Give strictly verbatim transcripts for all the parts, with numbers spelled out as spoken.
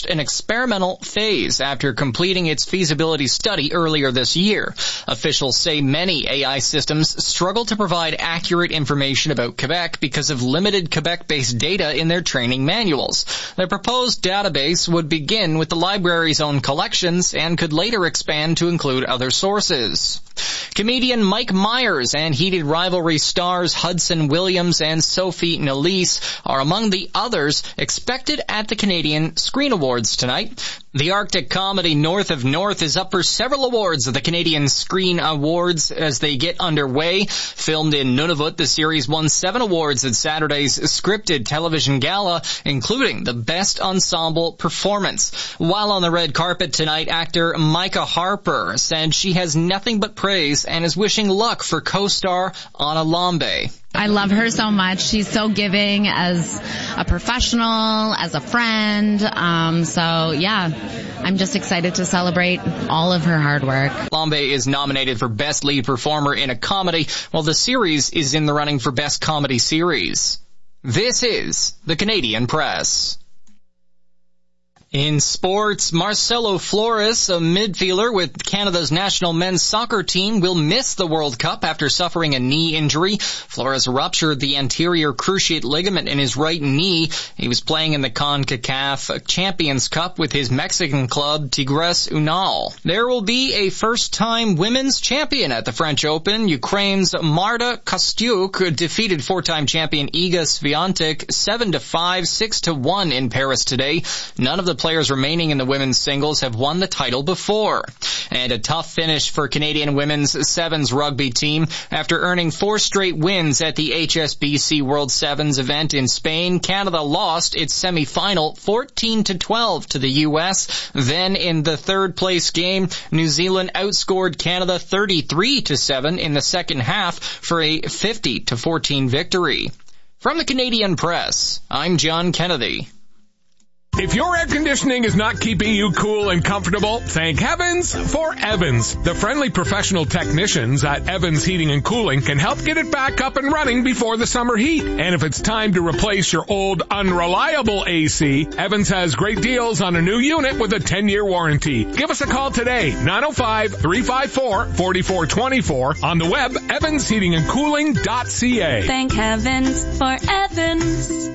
launched an experimental phase after completing its feasibility study earlier this year. Officials say many A I systems struggle to provide accurate information about Quebec because of limited Quebec-based data in their training manuals. Their proposed database would begin with the library's own collections and could later expand to include other sources. Comedian Mike Myers and heated rivalry stars Hudson Williams and Sophie Nélisse are among the others expected at the Canadian Screen Awards tonight. The Arctic comedy North of North is up for several awards at the Canadian Screen Awards as they get underway. Filmed in Nunavut, the series won seven awards at Saturday's scripted television gala, including the Best Ensemble Performance. While on the red carpet tonight, actor Micah Harper said she has nothing but praise and is wishing luck for co-star Anna Lambe. I love her so much. She's so giving as a professional, as a friend. Um, so, yeah, I'm just excited to celebrate all of her hard work. Lambe is nominated for Best Lead Performer in a Comedy, while the series is in the running for Best Comedy Series. This is the Canadian Press. In sports, Marcelo Flores, a midfielder with Canada's national men's soccer team, will miss the World Cup after suffering a knee injury. Flores ruptured the anterior cruciate ligament in his right knee. He was playing in the CONCACAF Champions Cup with his Mexican club, Tigres Unal. There will be a first-time women's champion at the French Open. Ukraine's Marta Kostyuk defeated four-time champion Iga Swiatek seven to five, six to one in Paris today. None of the players remaining in the women's singles have won the title before. And a tough finish for Canadian women's sevens rugby team. After earning four straight wins at the H S B C World Sevens event in Spain, Canada lost its semi-final fourteen to twelve to the U S. Then in the third place game, New Zealand outscored Canada thirty-three to seven in the second half for a fifty to fourteen victory. From the Canadian Press, I'm John Kennedy. If your air conditioning is not keeping you cool and comfortable, thank heavens for Evans. The friendly professional technicians at Evans Heating and Cooling can help get it back up and running before the summer heat. And if it's time to replace your old unreliable A C, Evans has great deals on a new unit with a ten-year warranty. Give us a call today, nine oh five, three five four, four four two four, on the web, evans heating and cooling dot c a. Thank heavens for Evans.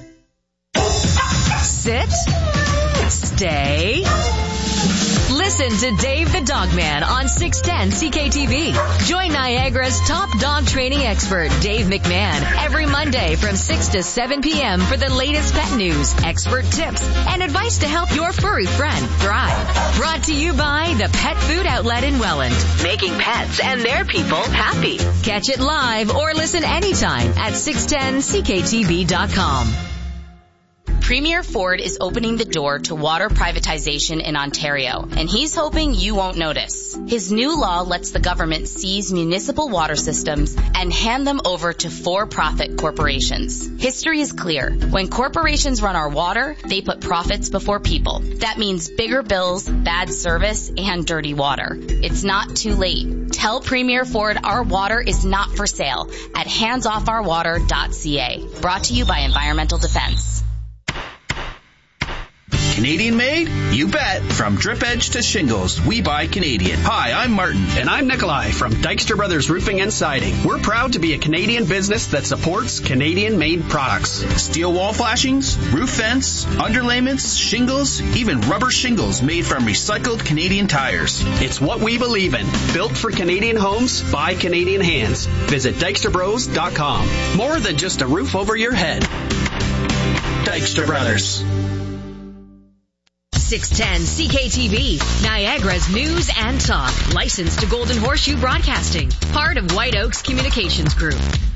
Sit. Stay. Listen to Dave the Dogman on six ten C K T V. Join Niagara's top dog training expert, Dave McMahon, every Monday from six to seven p.m. for the latest pet news, expert tips, and advice to help your furry friend thrive. Brought to you by the Pet Food Outlet in Welland, making pets and their people happy. Catch it live or listen anytime at six ten C K T V dot com. Premier Ford is opening the door to water privatization in Ontario, and he's hoping you won't notice. His new law lets the government seize municipal water systems and hand them over to for-profit corporations. History is clear. When corporations run our water, they put profits before people. That means bigger bills, bad service, and dirty water. It's not too late. Tell Premier Ford our water is not for sale at hands off our water dot c a. Brought to you by Environmental Defense. Canadian made? You bet. From drip edge to shingles, we buy Canadian. Hi, I'm Martin. And I'm Nikolai from Dykstra Brothers Roofing and Siding. We're proud to be a Canadian business that supports Canadian-made products. Steel wall flashings, roof vents, underlayments, shingles, even rubber shingles made from recycled Canadian tires. It's what we believe in. Built for Canadian homes by Canadian hands. Visit dykstra bros dot com. More than just a roof over your head. Dykstra Brothers. six ten C K T V, Niagara's news and talk. Licensed to Golden Horseshoe Broadcasting. Part of White Oaks Communications Group.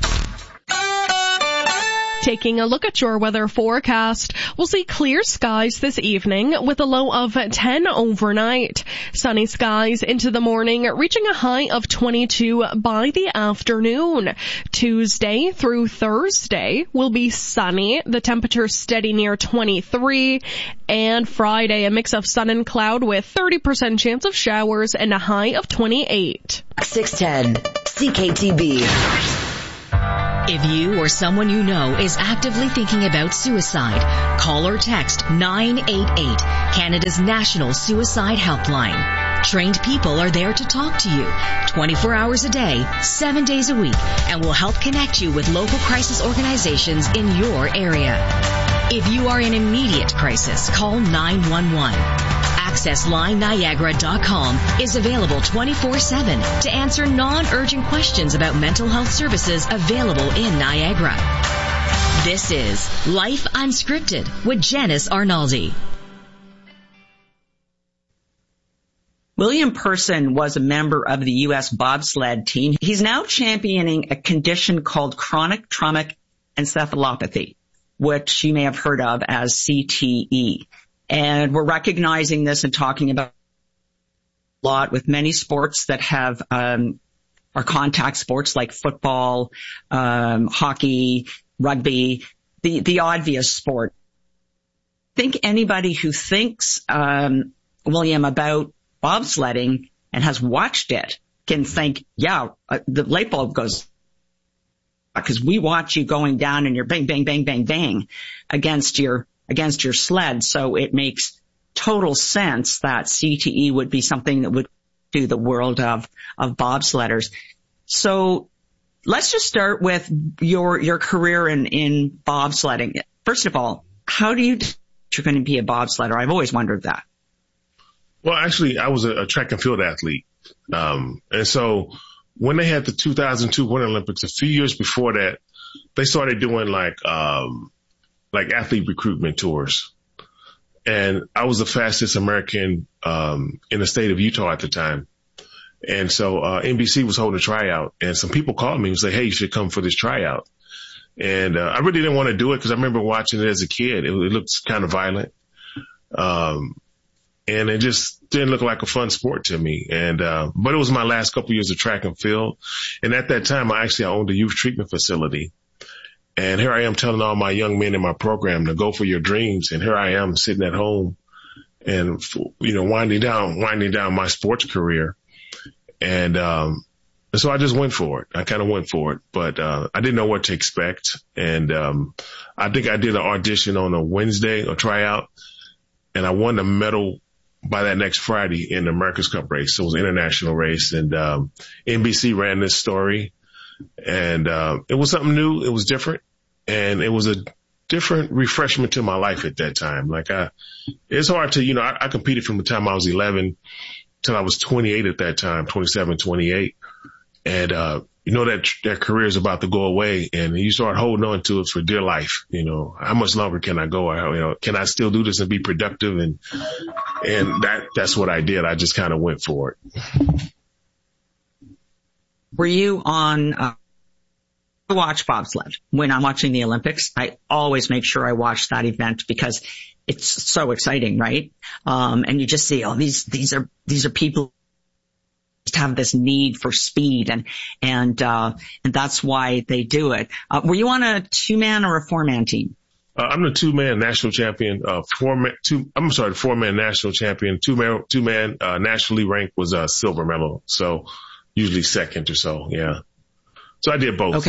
Taking a look at your weather forecast, we'll see clear skies this evening with a low of ten overnight. Sunny skies into the morning, reaching a high of twenty-two by the afternoon. Tuesday through Thursday will be sunny, the temperature steady near twenty-three. And Friday, a mix of sun and cloud with thirty percent chance of showers and a high of twenty-eight. six ten C K T V. If you or someone you know is actively thinking about suicide, call or text nine eight eight, Canada's national suicide helpline. Trained people are there to talk to you twenty-four hours a day, seven days a week, and will help connect you with local crisis organizations in your area. If you are in immediate crisis, call nine one one. Access Line Niagara dot com is available twenty-four seven to answer non-urgent questions about mental health services available in Niagara. This is Life Unscripted with Janice Arnaldi. William Person was a member of the U S bobsled team. He's now championing a condition called chronic traumatic encephalopathy, which you may have heard of as C T E. And we're recognizing this and talking about a lot with many sports that have um are contact sports like football, um, hockey, rugby, the, the obvious sport. I think anybody who thinks, um, William, about bobsledding and has watched it can think, yeah, uh, the light bulb goes, because we watch you going down and you're bang, bang, bang, bang, bang against your, against your sled. So it makes total sense that C T E would be something that would do the world of, of bobsledders. So let's just start with your, your career in, in bobsledding. First of all, how do you, you're going to be a bobsledder? I've always wondered that. Well, actually, I was a, a track and field athlete. Um, and so when they had the two thousand two Winter Olympics, a few years before that, they started doing like, um, like athlete recruitment tours. And I was the fastest American, um, in the state of Utah at the time. And so, uh, N B C was holding a tryout and some people called me and said, hey, you should come for this tryout. And, uh, I really didn't want to do it because I remember watching it as a kid. It, it looked kind of violent. Um, And it just didn't look like a fun sport to me. And, uh, but it was my last couple of years of track and field. And at that time, I actually I owned a youth treatment facility. And here I am telling all my young men in my program to go for your dreams. And here I am sitting at home and, you know, winding down, winding down my sports career. And, um, and so I just went for it. I kind of went for it, but, uh, I didn't know what to expect. And, um, I think I did an audition on a Wednesday, a tryout, and I won the medal by that next Friday in the America's Cup race. So it was an international race, and um, N B C ran this story, and uh, it was something new. It was different, and it was a different refreshment to my life at that time. Like I, it's hard to, you know, I, I competed from the time I was eleven till I was twenty-eight at that time, twenty-seven, twenty-eight. And, uh, you know, that, that career is about to go away and you start holding on to it for dear life. You know, how much longer can I go? Or, you know, can I still do this and be productive? And, and that, that's what I did. I just kind of went for it. Were you on, uh, I watch bobsled when I'm watching the Olympics. I always make sure I watch that event because it's so exciting, right? Um, and you just see, oh, these, these are, these are people have this need for speed and, and, uh, and that's why they do it. Uh, were you on a two man or a four man team? Uh, I'm the two man national champion, uh, four man, two, I'm sorry, four man national champion, two man, two man, uh, nationally ranked was a silver medal. So usually second or so. Yeah. So I did both. Okay.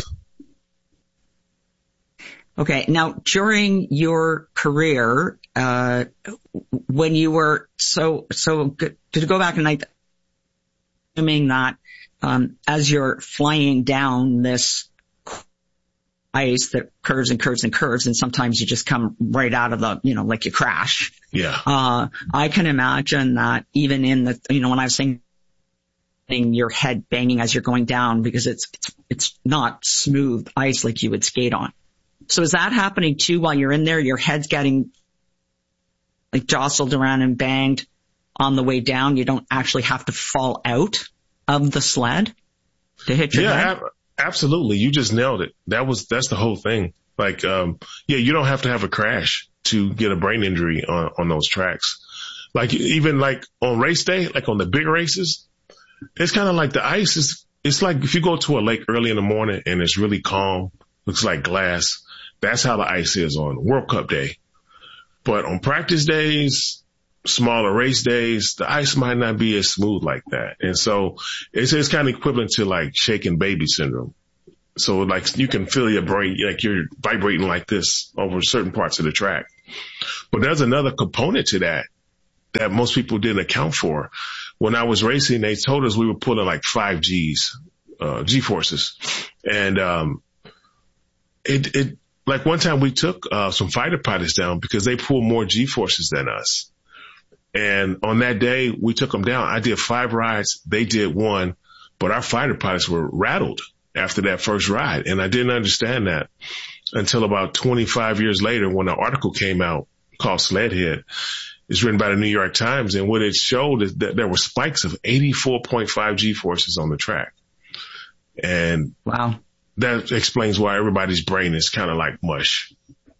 Okay. Now during your career, uh, when you were so, so good, to go back and I, assuming that um, as you're flying down this ice that curves and curves and curves, and sometimes you just come right out of the, you know, like you crash. Yeah. Uh, I can imagine that even in the, you know, when I was saying your head banging as you're going down because it's it's it's not smooth ice like you would skate on. So is that happening too while you're in there? Your head's getting like jostled around and banged on the way down. You don't actually have to fall out of the sled to hit your yeah, head? Ab- absolutely. You just nailed it. That was, that's the whole thing. Like, um, yeah, you don't have to have a crash to get a brain injury on, on those tracks. Like even like on race day, like on the big races, it's kind of like the ice is, it's like if you go to a lake early in the morning and it's really calm, looks like glass. That's how the ice is on World Cup day. But on practice days, smaller race days, the ice might not be as smooth like that. And so it's, it's kind of equivalent to like shaken baby syndrome. So like you can feel your brain, like you're vibrating like this over certain parts of the track. But there's another component to that that most people didn't account for. When I was racing, they told us we were pulling like five G's, uh, G-forces. And, um, it, it, like one time we took, uh, some fighter pilots down because they pulled more G-forces than us. And on that day, we took them down. I did five rides. They did one, but our fighter pilots were rattled after that first ride. And I didn't understand that until about twenty-five years later when an article came out called Sledhead. It's written by the New York Times, and what it showed is that there were spikes of eighty-four point five G-forces on the track. And wow, that explains why everybody's brain is kind of like mush.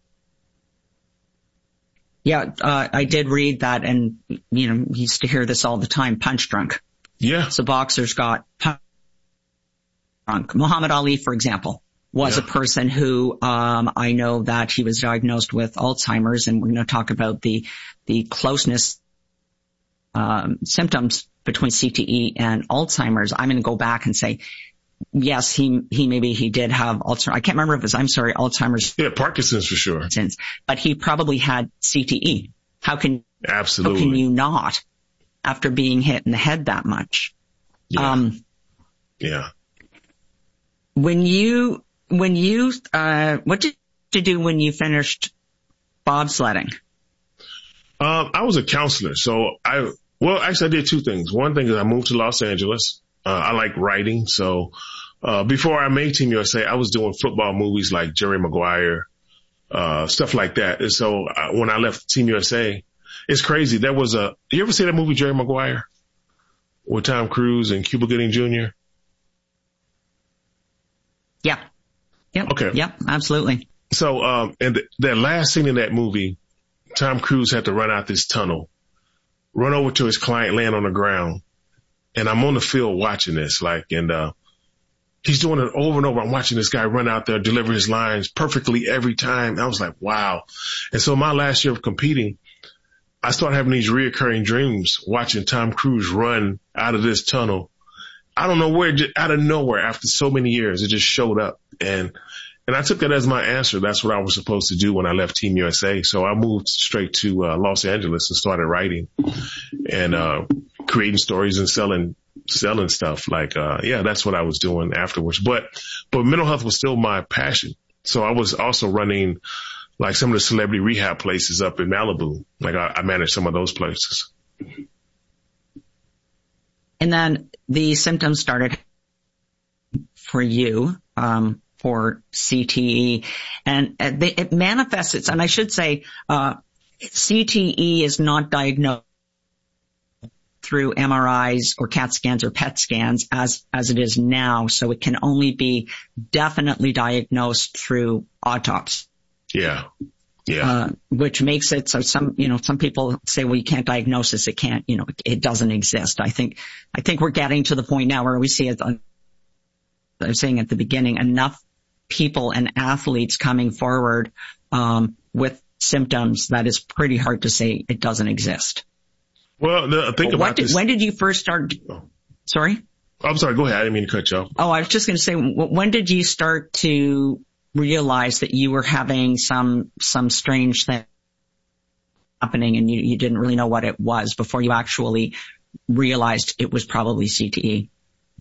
Yeah, uh, I did read that, and, you know, we used to hear this all the time, punch drunk. Yeah. So boxers got punch drunk. Muhammad Ali, for example, was yeah. a person who, um, I know that he was diagnosed with Alzheimer's, and we're going to talk about the, the closeness, um, symptoms between C T E and Alzheimer's. I'm going to go back and say, yes, he, he, maybe he did have Alzheimer's. I can't remember if it was, I'm sorry, Alzheimer's. Yeah, Parkinson's for sure. But he probably had C T E. How can, absolutely. How can you not after being hit in the head that much? Yeah. Um, yeah. When you, When you, uh, what did you do when you finished bobsledding? Um, I was a counselor. So I, well, actually I did two things. One thing is I moved to Los Angeles. Uh, I like writing. So, uh, before I made Team U S A, I was doing football movies like Jerry Maguire, uh, stuff like that. And so uh, when I left Team U S A, it's crazy. There was a, you ever see that movie Jerry Maguire with Tom Cruise and Cuba Gooding Junior? Yeah. Yep. Okay. Yep. Absolutely. So, um, and th- that last scene in that movie, Tom Cruise had to run out this tunnel, run over to his client laying on the ground. And I'm on the field watching this, like, and, uh, he's doing it over and over. I'm watching this guy run out there, deliver his lines perfectly every time. And I was like, wow. And so my last year of competing, I started having these reoccurring dreams watching Tom Cruise run out of this tunnel. I don't know where, just out of nowhere after so many years, it just showed up. And, and I took that as my answer. That's what I was supposed to do when I left Team U S A. So I moved straight to uh, Los Angeles and started writing and, uh, creating stories and selling, selling stuff. Like, uh, yeah, that's what I was doing afterwards. But, but mental health was still my passion. So I was also running like some of the celebrity rehab places up in Malibu. Like I, I managed some of those places. And then the symptoms started for you, um, for C T E, and it manifests, it's, and I should say, uh, C T E is not diagnosed through M R Is or CAT scans or P E T scans as, as it is now. So it can only be definitely diagnosed through autopsy. Yeah. Yeah. Uh, which makes it so some, you know, some people say, well, you can't diagnose this. It can't, you know, it, it doesn't exist. I think, I think we're getting to the point now where we see it, I was saying at the beginning, enough people and athletes coming forward, um, with symptoms that is pretty hard to say it doesn't exist. Well, the, think well, about did, this. When did you first start? Sorry? I'm sorry. Go ahead. I didn't mean to cut you off. Oh, I was just going to say, when did you start to realize that you were having some, some strange thing happening and you, you didn't really know what it was before you actually realized it was probably C T E?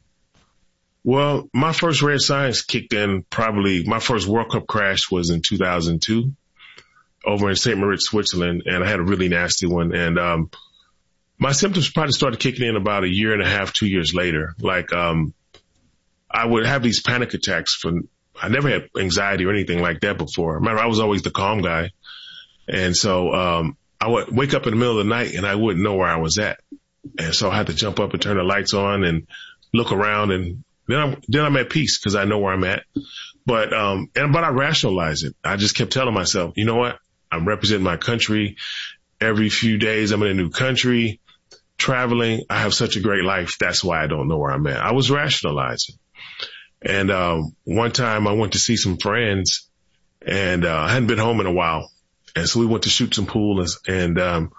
Well, my first red signs kicked in probably, my first World Cup crash was in two thousand two over in Saint Moritz, Switzerland, and I had a really nasty one. And, um, my symptoms probably started kicking in about a year and a half, two years later. Like, um, I would have these panic attacks from, I never had anxiety or anything like that before. Remember, I was always the calm guy. And so, um, I would wake up in the middle of the night and I wouldn't know where I was at. And so I had to jump up and turn the lights on and look around, and then I'm, then I'm at peace because I know where I'm at. But, um, and, but I rationalize it. I just kept telling myself, you know what? I'm representing my country. Every few days I'm in a new country, traveling. I have such a great life. That's why I don't know where I'm at. I was rationalizing. And, um, one time I went to see some friends, and, uh, I hadn't been home in a while. And so we went to shoot some pool, and, and um,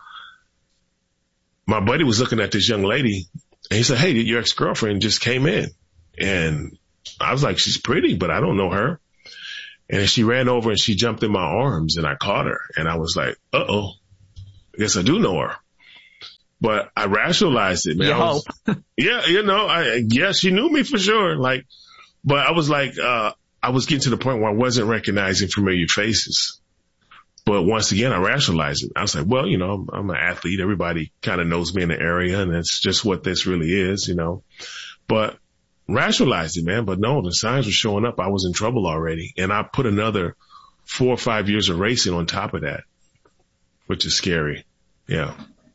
my buddy was looking at this young lady, and he said, hey, your ex-girlfriend just came in. And I was like, she's pretty, but I don't know her. And she ran over and she jumped in my arms and I caught her. And I was like, uh-oh, I guess I do know her. But I rationalized it, man. You I was, hope. yeah, you know, I, yeah, she knew me for sure. Like, but I was like, uh, I was getting to the point where I wasn't recognizing familiar faces. But once again, I rationalized it. I was like, well, you know, I'm, I'm an athlete. Everybody kind of knows me in the area, and that's just what this really is, you know. But rationalized it, man. But no, the signs were showing up. I was in trouble already. And I put another four or five years of racing on top of that, which is scary. Yeah.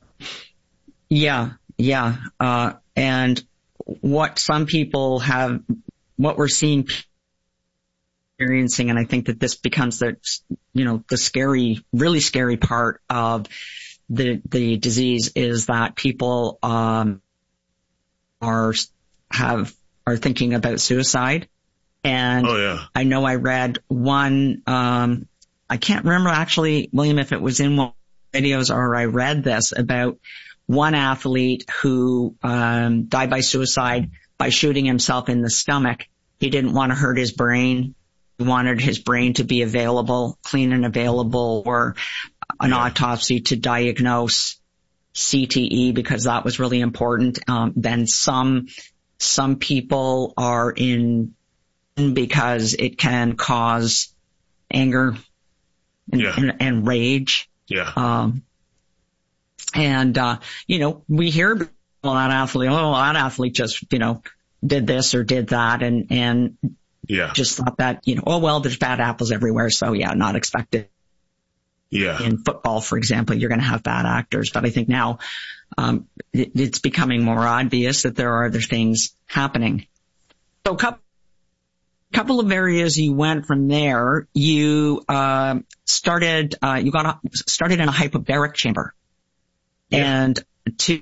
Yeah. Yeah. Uh, and what some people have, what we're seeing, experiencing, and I think that this becomes the, you know, the scary, really scary part of the, the disease is that people, um, are, have, are thinking about suicide. And oh, yeah. I know I read one, um, I can't remember actually, William, if it was in one of the videos or I read this about one athlete who, um, died by suicide by shooting himself in the stomach. He didn't want to hurt his brain. He wanted his brain to be available, clean and available for an yeah. autopsy to diagnose C T E because that was really important. Um, then some, some people are in because it can cause anger and, yeah. and, and rage. Yeah. Um, and, uh, you know, we hear, well, that athlete, oh, that athlete just, you know, did this or did that and, and yeah, just thought that, you know, oh, well, there's bad apples everywhere. So yeah, not expected. Yeah. In football, for example, you're going to have bad actors. But I think now, um, it, it's becoming more obvious that there are other things happening. So a couple, couple of areas you went from there. You, uh, started, uh, you got, a, started in a hyperbaric chamber. Yeah. And to,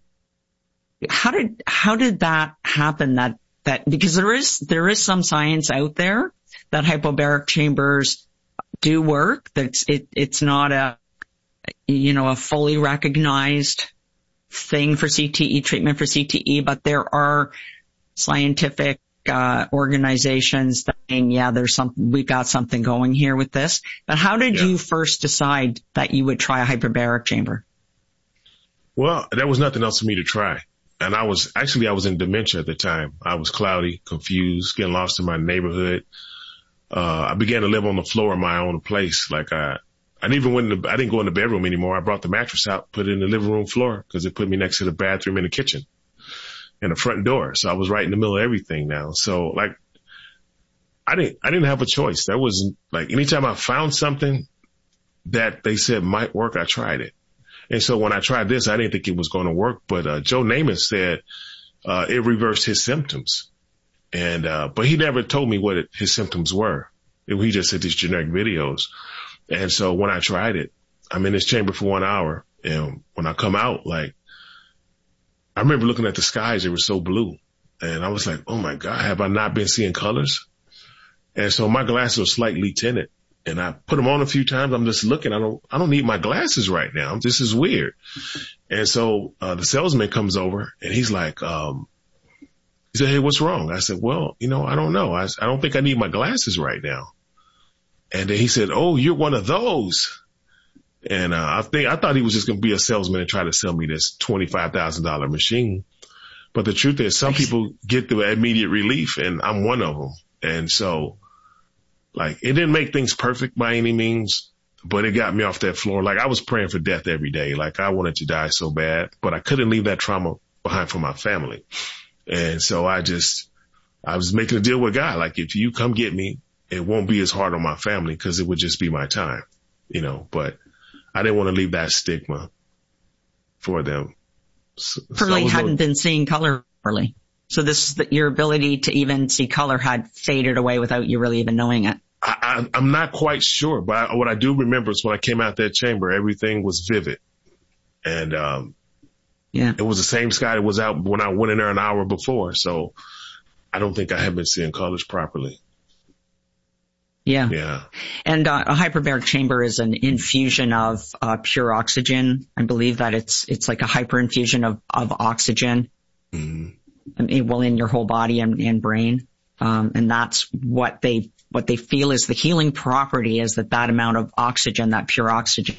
how did, how did that happen? That, that, because there is, there is some science out there that hypobaric chambers do work. That's, it, it's not a, you know, a fully recognized thing for C T E, treatment for C T E, but there are scientific, uh, organizations that saying, yeah, there's something, we've got something going here with this. But how did yeah. you first decide that you would try a hyperbaric chamber? Well, there was nothing else for me to try. And I was, actually, I was in dementia at the time. I was cloudy, confused, getting lost in my neighborhood. Uh, I began to live on the floor of my own place. Like I, I didn't even went in the, I didn't go in the bedroom anymore. I brought the mattress out, put it in the living room floor because it put me next to the bathroom and the kitchen and the front door. So I was right in the middle of everything now. So like, I didn't, I didn't have a choice. That wasn't like anytime I found something that they said might work, I tried it. And so when I tried this, I didn't think it was going to work, but, uh, Joe Namath said, uh, it reversed his symptoms. And, uh, but he never told me what it, his symptoms were. He just said these generic videos. And so when I tried it, I'm in this chamber for one hour. And when I come out, like, I remember looking at the skies. They were so blue. And I was like, oh my God, have I not been seeing colors? And so my glasses were slightly tinted. And I put them on a few times. I'm just looking. I don't, I don't need my glasses right now. This is weird. And so, uh, the salesman comes over and he's like, um, he said, hey, what's wrong? I said, well, you know, I don't know. I, I don't think I need my glasses right now. And then he said, oh, you're one of those. And, uh, I think, I thought he was just going to be a salesman and try to sell me this twenty-five thousand dollars machine. But the truth is some people get the immediate relief and I'm one of them. And so, like, it didn't make things perfect by any means, but it got me off that floor. Like, I was praying for death every day. Like, I wanted to die so bad, but I couldn't leave that trauma behind for my family. And so I just, I was making a deal with God. Like, if you come get me, it won't be as hard on my family because it would just be my time, you know, but I didn't want to leave that stigma for them. So, Pearlie so hadn't no, been seeing color early. So this is the, your ability to even see color had faded away without you really even knowing it. I, I, I'm not quite sure, but I, what I do remember is when I came out that chamber, everything was vivid. And, um, yeah, it was the same sky that was out when I went in there an hour before. So I don't think I have been seeing colors properly. Yeah. Yeah. And uh, a hyperbaric chamber is an infusion of uh, pure oxygen. I believe that it's it's like a hyperinfusion of, of oxygen. Mm-hmm. I mean, well, in your whole body and, and brain. Um, and that's what they, what they feel is the healing property is that that amount of oxygen, that pure oxygen,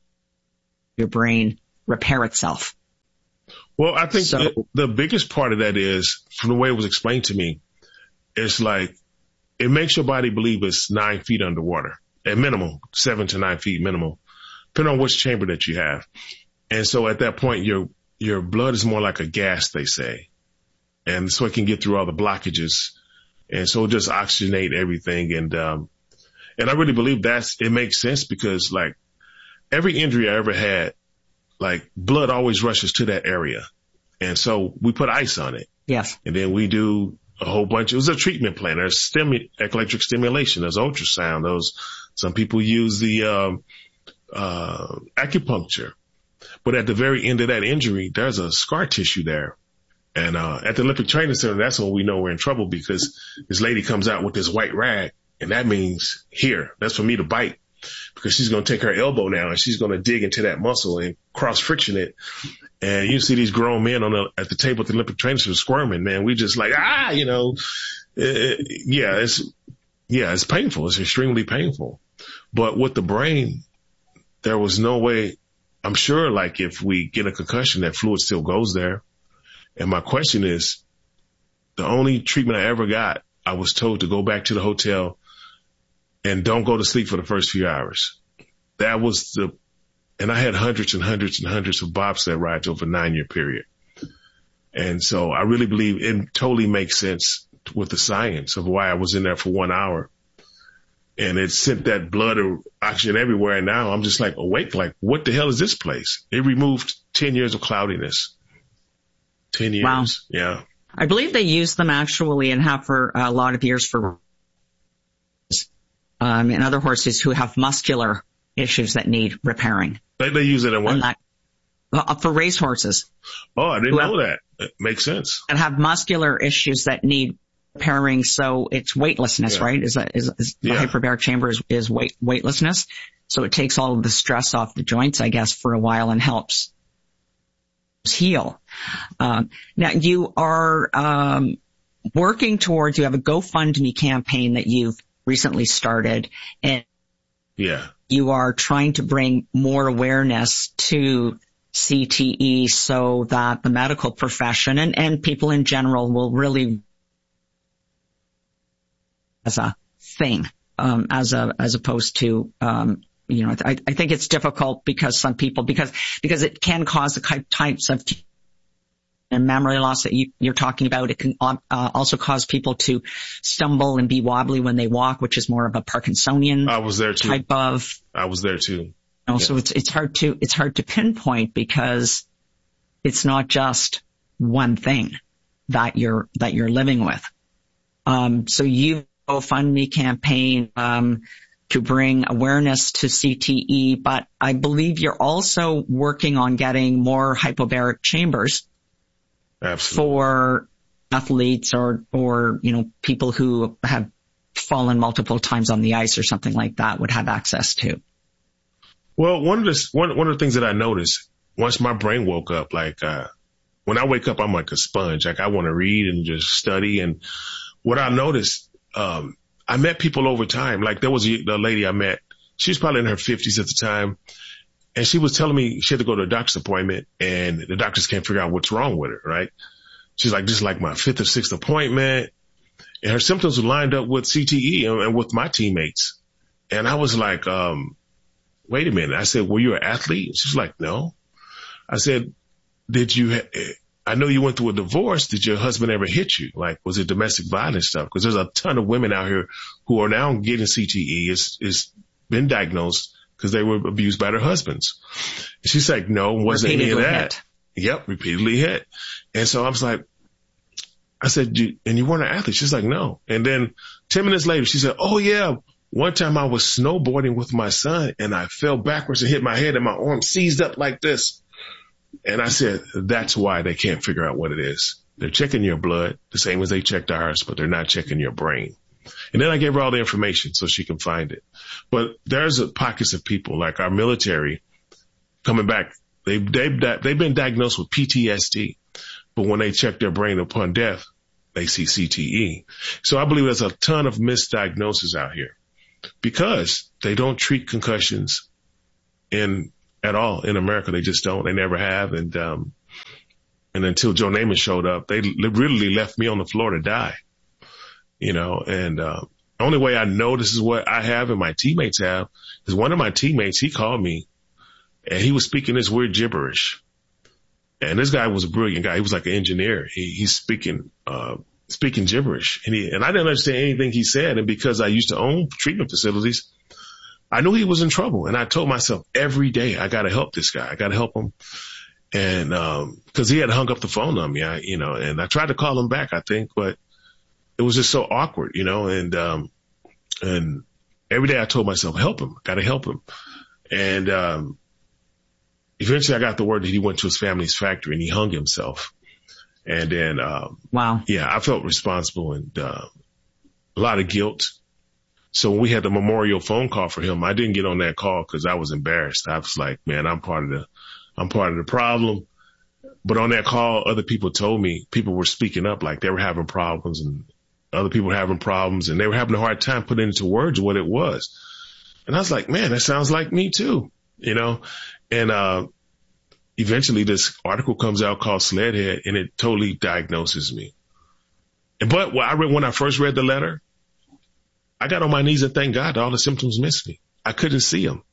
your brain repair itself. Well, I think so, the, the biggest part of that is, from the way it was explained to me, it's like it makes your body believe it's nine feet underwater at minimum, seven to nine feet minimum, depending on which chamber that you have. And so at that point, your your blood is more like a gas, they say, and so it can get through all the blockages, and so just oxygenate everything. And um, and I really believe that's it makes sense because like every injury I ever had, like blood always rushes to that area. And so we put ice on it. Yes. And then we do a whole bunch. It was a treatment plan. There's stimu- electric stimulation. There's ultrasound. Those, some people use the, um, uh, acupuncture, but at the very end of that injury, there's a scar tissue there. And, uh, at the Olympic Training Center, that's when we know we're in trouble because this lady comes out with this white rag and that means here, that's for me to bite. Because she's going to take her elbow now and she's going to dig into that muscle and cross friction it. And you see these grown men on the, at the table at the Olympic Training Center squirming, man. We just like, ah, you know, uh, yeah, it's, yeah, it's painful. It's extremely painful. But with the brain, there was no way. I'm sure like if we get a concussion, that fluid still goes there. And my question is, the only treatment I ever got, I was told to go back to the hotel and don't go to sleep for the first few hours. That was the, and I had hundreds and hundreds and hundreds of bobsled rides over a nine year period. And so I really believe it totally makes sense with the science of why I was in there for one hour. And it sent that blood or oxygen everywhere. And now I'm just like awake, like, what the hell is this place? It removed ten years of cloudiness. ten years. Wow. Yeah. I believe they use them actually and have for a lot of years for Um, and other horses who have muscular issues that need repairing. They, they use it in what? That, uh, for race horses. Oh, I didn't know have, that. It makes sense. And have muscular issues that need repairing. So it's weightlessness, yeah. right? Is that, is, is yeah. the hyperbaric chamber is, is weight, weightlessness. So it takes all of the stress off the joints, I guess, for a while and helps heal. Um, now you are, um, working towards, you have a GoFundMe campaign that you've recently started, and yeah, you are trying to bring more awareness to C T E so that the medical profession and, and people in general will really as a thing, um, as a, as opposed to, um, you know, I, I think it's difficult because some people, because, because it can cause the types of and memory loss that you, you're talking about. It can uh, also cause people to stumble and be wobbly when they walk, which is more of a Parkinsonian I was there too. type of. I was there too. You know, yeah. So it's it's hard to it's hard to pinpoint because it's not just one thing that you're that you're living with. Um, so you GoFundMe campaign um, to bring awareness to C T E, but I believe you're also working on getting more hypobaric chambers. Absolutely. For athletes or, or, you know, people who have fallen multiple times on the ice or something like that would have access to. Well, one of the, one, one of the things that I noticed once my brain woke up, like, uh, when I wake up, I'm like a sponge. Like I want to read and just study. And what I noticed, um, I met people over time. Like there was a, a lady I met. She was probably in her fifties at the time. And she was telling me she had to go to a doctor's appointment and the doctors can't figure out what's wrong with her, right? She's like, this is like my fifth or sixth appointment. And her symptoms were lined up with C T E and, and with my teammates. And I was like, um, wait a minute. I said, were you an athlete? She's like, no. I said, did you, ha- I know you went through a divorce. Did your husband ever hit you? Like, was it domestic violence stuff? Because there's a ton of women out here who are now getting C T E. It's, it's been diagnosed because they were abused by their husbands. And she's like, no, wasn't any of that. Hit. Yep, repeatedly hit. And so I was like, I said, and you weren't an athlete? She's like, no. And then ten minutes later, she said, oh yeah, one time I was snowboarding with my son and I fell backwards and hit my head and my arm seized up like this. And I said, that's why they can't figure out what it is. They're checking your blood the same as they checked ours, but they're not checking your brain. And then I gave her all the information so she can find it. But there's a pockets of people like our military coming back. They've, they've, they've been diagnosed with P T S D, but when they check their brain upon death, they see C T E. So I believe there's a ton of misdiagnosis out here because they don't treat concussions in at all in America. They just don't. They never have. And, um, and until Joe Namath showed up, they literally left me on the floor to die, you know, and, uh, the only way I know this is what I have and my teammates have is one of my teammates, he called me and he was speaking this weird gibberish. And this guy was a brilliant guy. He was like an engineer. He, he's speaking, uh, speaking gibberish. And he, and I didn't understand anything he said. And because I used to own treatment facilities, I knew he was in trouble. And I told myself every day, I got to help this guy. I got to help him. And, um, cause he had hung up the phone on me, I, you know, and I tried to call him back, I think, but it was just so awkward, you know, and, um, and every day I told myself, help him, got to help him. And, um, eventually I got the word that he went to his family's factory and he hung himself. And then, um, wow. Yeah, I felt responsible and, uh, a lot of guilt. So when we had the memorial phone call for him, I didn't get on that call because I was embarrassed. I was like, man, I'm part of the, I'm part of the problem. But on that call, other people told me people were speaking up like they were having problems and other people were having problems and they were having a hard time putting into words what it was. And I was like, man, that sounds like me too, you know? And, uh, eventually this article comes out called Sledhead and it totally diagnoses me. But when I read, when I first read the letter, I got on my knees and thank God all the symptoms missed me. I couldn't see them.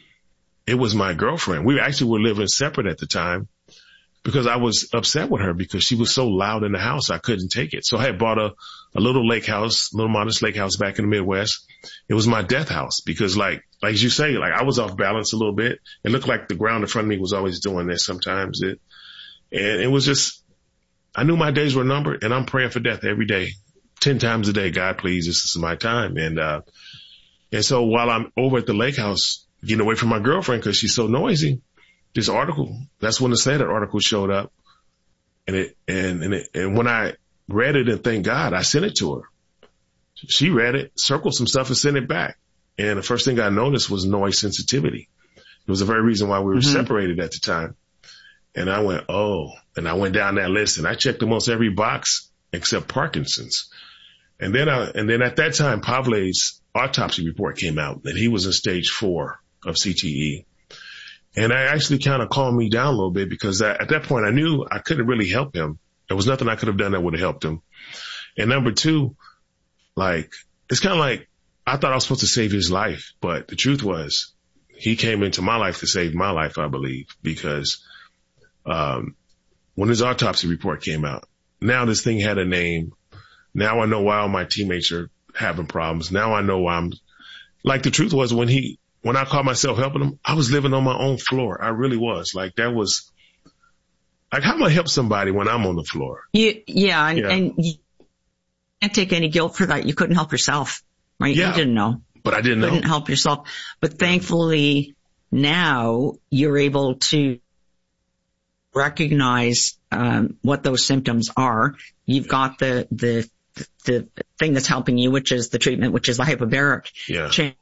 It was my girlfriend. We actually were living separate at the time because I was upset with her because she was so loud in the house. I couldn't take it. So I had bought a, a little lake house, little modest lake house back in the Midwest. It was my death house because like, like you say, like I was off balance a little bit. It looked like the ground in front of me was always doing this sometimes. It, and it was just, I knew my days were numbered and I'm praying for death every day, ten times a day. God, please, this is my time. And, uh, and so while I'm over at the lake house getting away from my girlfriend because she's so noisy, this article, that's when the Sledhead article showed up. And it, and, and it, and when I read it and thank God, I sent it to her. She read it, circled some stuff and sent it back. And the first thing I noticed was noise sensitivity. It was the very reason why we were mm-hmm. separated at the time. And I went, oh, and I went down that list and I checked almost every box except Parkinson's. And then I, and then at that time, Pavle's autopsy report came out that he was in stage four of C T E. And I actually kind of calmed me down a little bit because I, at that point I knew I couldn't really help him. There was nothing I could have done that would have helped him. And number two, like, it's kind of like I thought I was supposed to save his life, but the truth was he came into my life to save my life, I believe, because, um, when his autopsy report came out, now this thing had a name. Now I know why all my teammates are having problems. Now I know why I'm like, the truth was when he, when I called myself helping him, I was living on my own floor. I really was. Like that was like, how am I help somebody when I'm on the floor? You, yeah, and, yeah. and you can't take any guilt for that. You couldn't help yourself, right? Yeah, you didn't know. But I didn't you know. Couldn't help yourself. But thankfully now you're able to recognize um, what those symptoms are. You've got the, the, the thing that's helping you, which is the treatment, which is the hyperbaric yeah. change.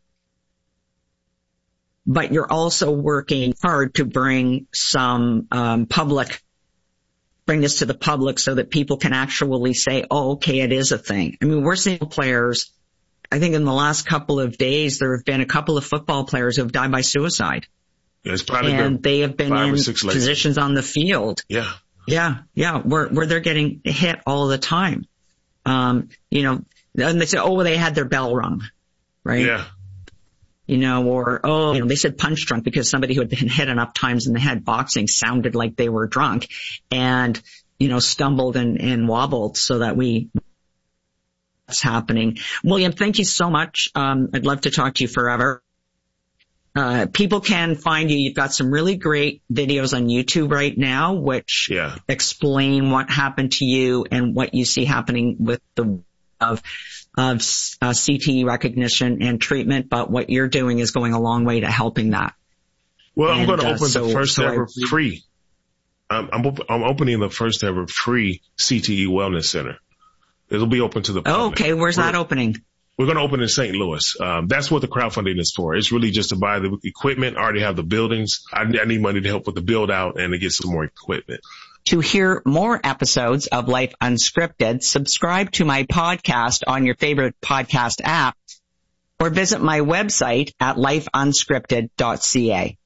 But you're also working hard to bring some um, public, bring this to the public so that people can actually say, oh, okay, it is a thing. I mean, we're seeing players, I think in the last couple of days, there have been a couple of football players who have died by suicide. Yeah, it's probably and they have been in positions later. on the field. Yeah. Yeah, yeah, where, where they're getting hit all the time. Um, you know, and they say, oh, well, they had their bell rung, right? Yeah. You know, or, oh, you know, they said punch drunk because somebody who had been hit enough times in the head boxing sounded like they were drunk and, you know, stumbled and, and wobbled so that we, that's happening. William, thank you so much. Um, I'd love to talk to you forever. Uh, people can find you. You've got some really great videos on YouTube right now, which yeah. explain what happened to you and what you see happening with the, of, of uh, C T E recognition and treatment, but what you're doing is going a long way to helping that. Well, and, I'm going to uh, open so, the first so ever I, free. I'm, I'm, op- I'm opening the first ever free C T E Wellness Center. It'll be open to the public. Oh, okay. Where's we're, that opening? We're going to open in Saint Louis. Um, that's what the crowdfunding is for. It's really just to buy the equipment. I already have the buildings. I, I need money to help with the build out and to get some more equipment. To hear more episodes of Life Unscripted, subscribe to my podcast on your favorite podcast app or visit my website at life unscripted dot c a.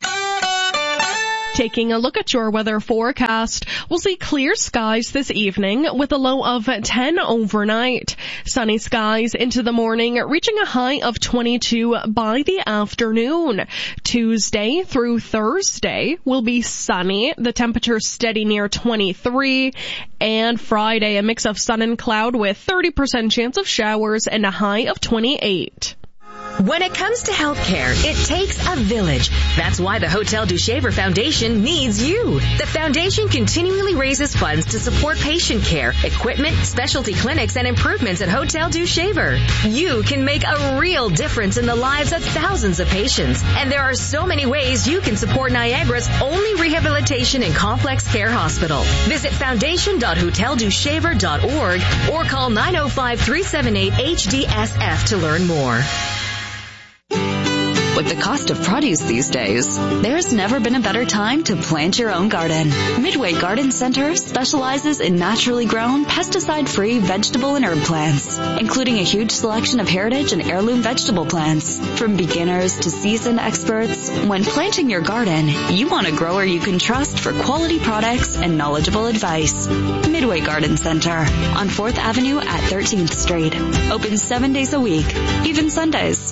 Taking a look at your weather forecast, we'll see clear skies this evening with a low of ten overnight. Sunny skies into the morning, reaching a high of twenty-two by the afternoon. Tuesday through Thursday will be sunny, the temperature steady near twenty-three. And Friday, a mix of sun and cloud with thirty percent chance of showers and a high of twenty-eight. When it comes to healthcare, it takes a village. That's why the Hotel du Shaver Foundation needs you. The foundation continually raises funds to support patient care, equipment, specialty clinics, and improvements at Hotel du Shaver. You can make a real difference in the lives of thousands of patients. And there are so many ways you can support Niagara's only rehabilitation and complex care hospital. Visit foundation dot hotel du shaver dot org or call nine oh five, three seven eight, H D S F to learn more. With the cost of produce these days, there's never been a better time to plant your own garden. Midway Garden Center specializes in naturally grown, pesticide-free vegetable and herb plants, including a huge selection of heritage and heirloom vegetable plants. From beginners to seasoned experts, when planting your garden, you want a grower you can trust for quality products and knowledgeable advice. Midway Garden Center on fourth Avenue at thirteenth Street. Open seven days a week, even Sundays.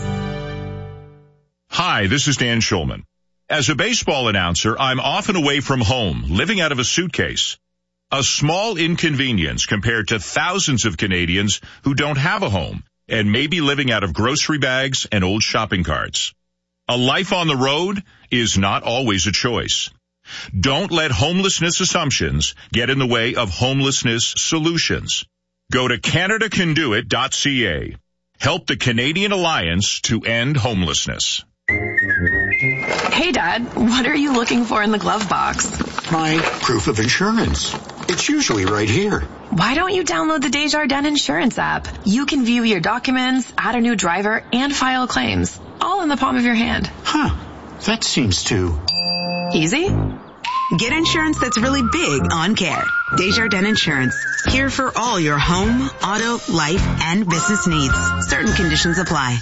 Hi, this is Dan Schulman. As a baseball announcer, I'm often away from home, living out of a suitcase. A small inconvenience compared to thousands of Canadians who don't have a home and may be living out of grocery bags and old shopping carts. A life on the road is not always a choice. Don't let homelessness assumptions get in the way of homelessness solutions. Go to canada can do it dot c a. Help the Canadian Alliance to end homelessness. Hey, Dad, what are you looking for in the glove box? My proof of insurance. It's usually right here. Why don't you download the Desjardins Insurance app? You can view your documents, add a new driver, and file claims, all in the palm of your hand. Huh, that seems too easy. Get insurance that's really big on care. Desjardins Insurance. Here for all your home, auto, life, and business needs. Certain conditions apply.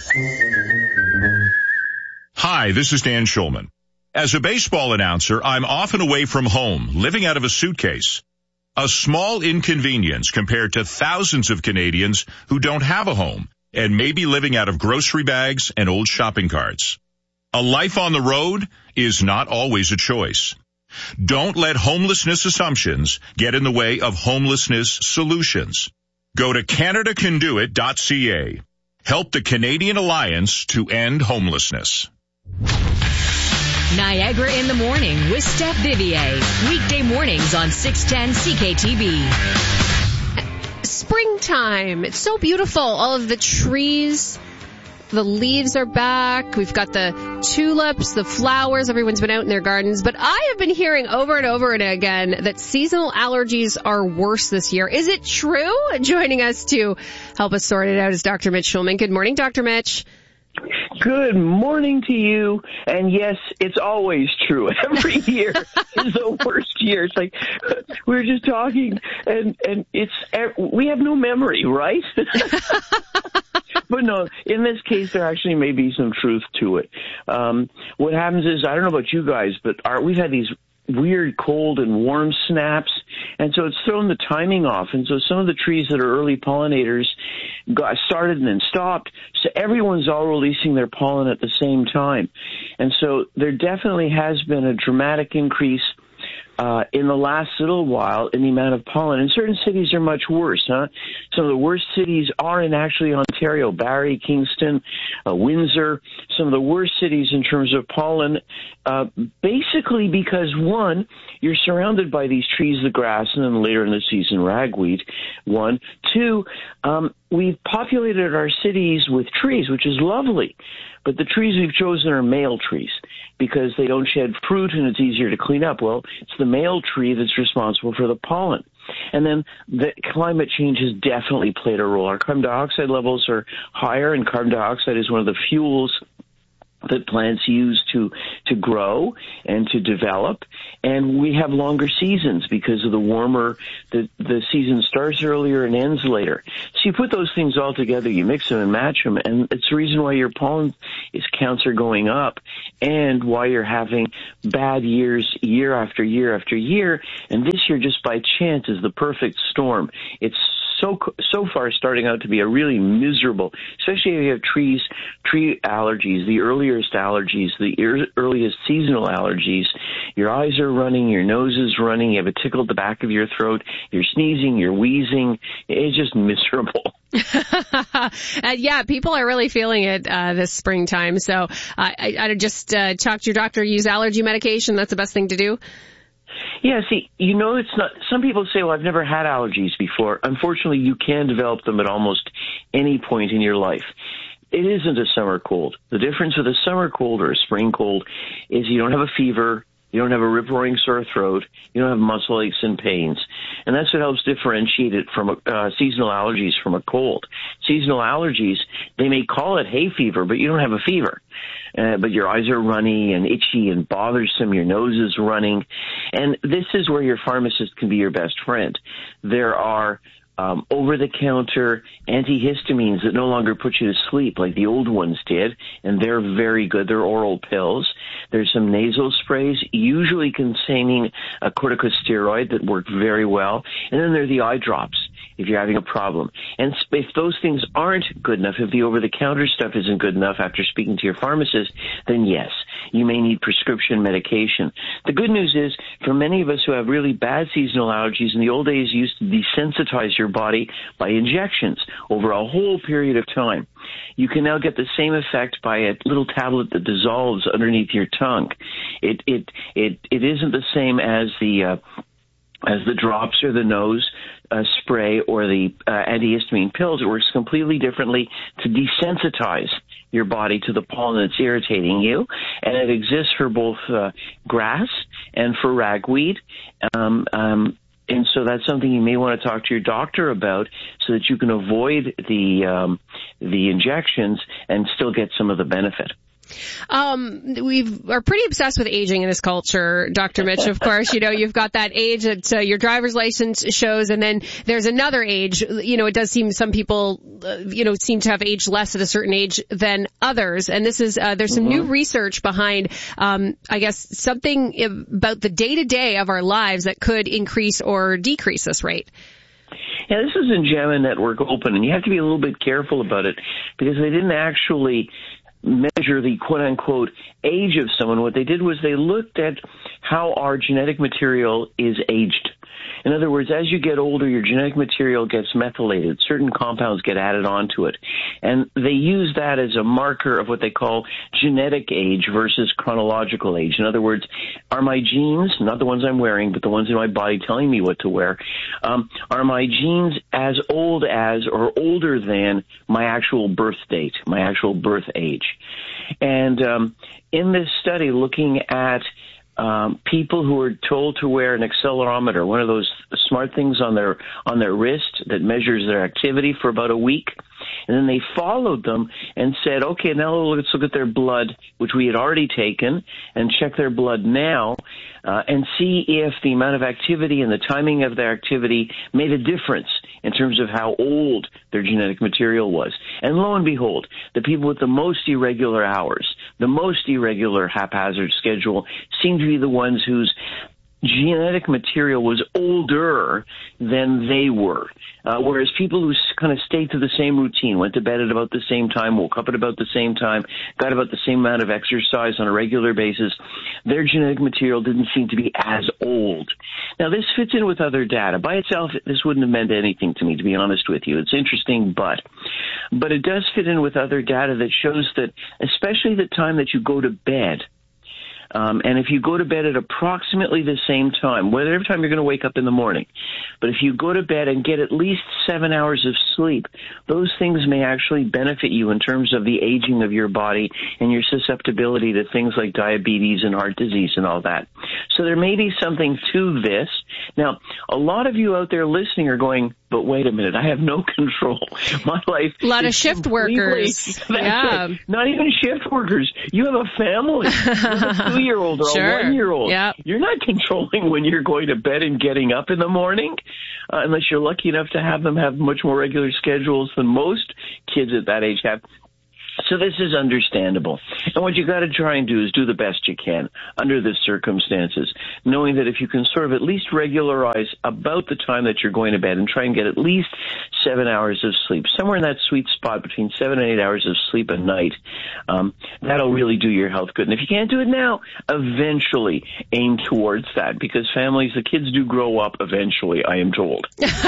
Hi, this is Dan Schulman. As a baseball announcer, I'm often away from home, living out of a suitcase. A small inconvenience compared to thousands of Canadians who don't have a home and may be living out of grocery bags and old shopping carts. A life on the road is not always a choice. Don't let homelessness assumptions get in the way of homelessness solutions. Go to canada can do it dot c a. Help the Canadian Alliance to end homelessness. Niagara in the Morning with Steph Vivier. Weekday mornings on six ten C K T V. Springtime. It's so beautiful. All of the trees, the leaves are back. We've got the tulips, the flowers. Everyone's been out in their gardens. But I have been hearing over and over and again that seasonal allergies are worse this year. Is it true? Joining us to help us sort it out is Doctor Mitch Schulman. Good morning, Doctor Mitch. Good morning to you. And yes, it's always true. Every year is the worst year. It's like we were just talking, and and it's we have no memory, right? But no, in this case, there actually may be some truth to it. Um, what happens is, I don't know about you guys, but our, we've had these weird cold and warm snaps, and so it's thrown the timing off. And so some of the trees that are early pollinators got started and then stopped, so everyone's all releasing their pollen at the same time. And so there definitely has been a dramatic increase uh in the last little while in the amount of pollen. And certain cities are much worse, huh? Some of the worst cities are in actually Ontario, Barrie, Kingston, uh, Windsor, some of the worst cities in terms of pollen, uh basically because, one, you're surrounded by these trees, the grass, and then later in the season, ragweed, one. Two, um, we've populated our cities with trees, which is lovely. But the trees we've chosen are male trees because they don't shed fruit and it's easier to clean up. Well, it's the male tree that's responsible for the pollen. And then the climate change has definitely played a role. Our carbon dioxide levels are higher, and carbon dioxide is one of the fuels that plants use to to grow and to develop, and we have longer seasons because of the warmer, the the season starts earlier and ends later. So you put those things all together, you mix them and match them, and it's the reason why your pollen is counts are going up, and why you're having bad years year after year after year. And this year, just by chance, is the perfect storm. It's so so far starting out to be a really miserable, especially if you have trees, tree allergies, the earliest allergies, the er- earliest seasonal allergies. Your eyes are running, your nose is running, you have a tickle at the back of your throat, you're sneezing, you're wheezing. It's just miserable. uh, yeah, people are really feeling it uh, this springtime. So uh, I, I just uh, talk to your doctor, use allergy medication. That's the best thing to do. Yeah, see, you know, it's not, some people say, well, I've never had allergies before. Unfortunately, you can develop them at almost any point in your life. It isn't a summer cold. The difference with a summer cold or a spring cold is you don't have a fever, you don't have a rip-roaring sore throat, you don't have muscle aches and pains. And that's what helps differentiate it from uh, seasonal allergies from a cold. Seasonal allergies, they may call it hay fever, but you don't have a fever. Uh, but your eyes are runny and itchy and bothersome, your nose is running. And this is where your pharmacist can be your best friend. There are um, over-the-counter antihistamines that no longer put you to sleep like the old ones did, and they're very good. They're oral pills. There's some nasal sprays, usually containing a corticosteroid that work very well. And then there are the eye drops if you're having a problem. And if those things aren't good enough, if the over-the-counter stuff isn't good enough after speaking to your pharmacist, then yes, you may need prescription medication. The good news is, for many of us who have really bad seasonal allergies, in the old days you used to desensitize your body by injections over a whole period of time. You can now get the same effect by a little tablet that dissolves underneath your tongue. It it it it isn't the same as the uh, as the drops or the nose uh, spray or the uh, antihistamine pills. It works completely differently to desensitize your body to the pollen that's irritating you, and it exists for both uh, grass and for ragweed. Um, um, And so that's something you may want to talk to your doctor about so that you can avoid the um, the injections and still get some of the benefit. Um, we are pretty obsessed with aging in this culture, Doctor Mitch. Of course, you know, you've got that age that uh, your driver's license shows, and then there's another age. You know, it does seem some people, uh, you know, seem to have aged less at a certain age than others. And this is, uh, there's some mm-hmm. new research behind, um, I guess, something about the day-to-day of our lives that could increase or decrease this rate. Yeah, this is in JAMA Network Open, and you have to be a little bit careful about it because they didn't actually measure the quote-unquote age of someone. What they did was they looked at how our genetic material is aged. In other words, as you get older, your genetic material gets methylated. Certain compounds get added onto it. And they use that as a marker of what they call genetic age versus chronological age. In other words, are my genes, not the ones I'm wearing, but the ones in my body telling me what to wear, um, are my genes as old as or older than my actual birth date, my actual birth age? And um, in this study, looking at Um, people who were told to wear an accelerometer, one of those smart things on their on their wrist that measures their activity for about a week, and then they followed them and said, okay, now let's look at their blood, which we had already taken, and check their blood now, uh, and see if the amount of activity and the timing of their activity made a difference in terms of how old their genetic material was. And lo and behold, the people with the most irregular hours, the most irregular haphazard schedule, seemed to be the ones whose genetic material was older than they were. Uh, whereas people who kind of stayed to the same routine, went to bed at about the same time, woke up at about the same time, got about the same amount of exercise on a regular basis, their genetic material didn't seem to be as old. Now, this fits in with other data. By itself, this wouldn't have meant anything to me, to be honest with you. It's interesting, but but it does fit in with other data that shows that, especially the time that you go to bed, Um, and if you go to bed at approximately the same time, whether every time you're going to wake up in the morning, But if you go to bed and get at least seven hours of sleep, those things may actually benefit you in terms of the aging of your body and your susceptibility to things like diabetes and heart disease and all that. So there may be something to this. Now, a lot of you out there listening are going, but wait a minute, I have no control. My life A lot of is shift completely- workers. That's Yeah. right. Not even shift workers. You have a family. You have a two-year-old or Sure. a one-year-old. Yep. You're not controlling when you're going to bed and getting up in the morning, uh, unless you're lucky enough to have them have much more regular schedules than most kids at that age have. So this is understandable. And what you got to try and do is do the best you can under the circumstances, knowing that if you can sort of at least regularize about the time that you're going to bed and try and get at least seven hours of sleep, somewhere in that sweet spot between seven and eight hours of sleep a night, um, that'll really do your health good. And if you can't do it now, eventually aim towards that, because families, the kids do grow up eventually, I am told.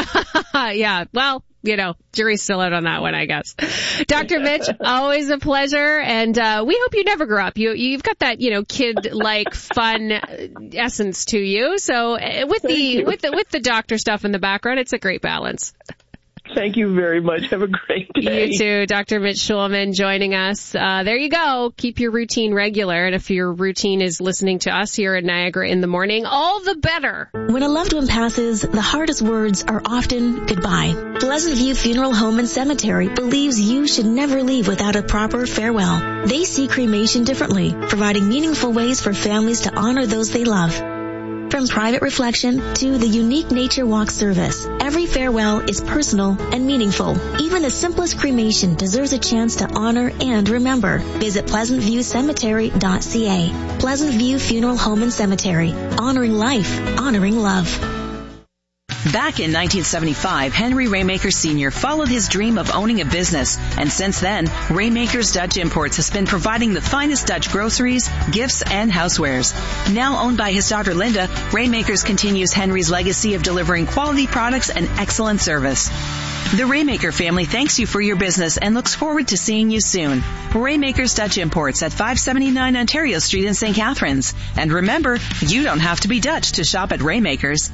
Yeah, well, you know, jury's still out on that one, I guess. Doctor Mitch, always a pleasure, and uh, we hope you never grow up. You, you've got that, you know, kid-like fun essence to you. So uh, with the with the with the doctor stuff in the background, it's a great balance. Thank you very much. Have a great day. You too, Doctor Mitch Schulman joining us. Uh, there you go. Keep your routine regular. And if your routine is listening to us here at Niagara in the morning, all the better. When a loved one passes, the hardest words are often goodbye. Pleasant View Funeral Home and Cemetery believes you should never leave without a proper farewell. They see cremation differently, providing meaningful ways for families to honor those they love. From private reflection to the unique nature walk service, every farewell is personal and meaningful. Even the simplest cremation deserves a chance to honor and remember. Visit pleasant view cemetery dot c a. Pleasant View Funeral Home and Cemetery. Honoring life, honoring love. Back in nineteen seventy-five, Henry Raymaker Senior followed his dream of owning a business, and since then, Raymaker's Dutch Imports has been providing the finest Dutch groceries, gifts, and housewares. Now owned by his daughter Linda, Raymakers continues Henry's legacy of delivering quality products and excellent service. The Raymaker family thanks you for your business and looks forward to seeing you soon. Raymaker's Dutch Imports at five seventy-nine Ontario Street in Saint Catharines. And remember, you don't have to be Dutch to shop at Raymaker's.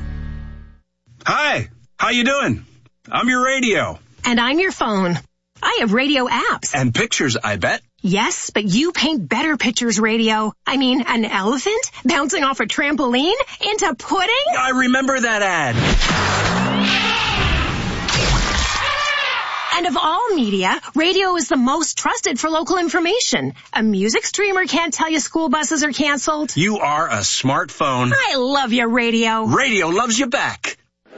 Hi, how you doing? I'm your radio. And I'm your phone. I have radio apps. And pictures, I bet. Yes, but you paint better pictures, radio. I mean, an elephant bouncing off a trampoline into pudding? I remember that ad. And of all media, radio is the most trusted for local information. A music streamer can't tell you school buses are canceled. You are a smartphone. I love your radio. Radio loves you back.